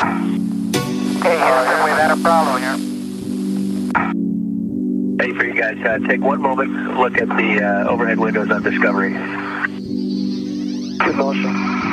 Hey, Houston, we've had a problem here. Hey, for you guys, take one moment, look at the overhead windows on Discovery. Good motion.